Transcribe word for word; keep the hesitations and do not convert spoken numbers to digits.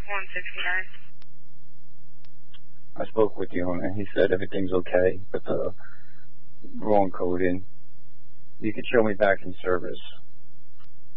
one sixty-nine. I spoke with the owner. He said everything's okay with the wrong coding. You could show me back in service.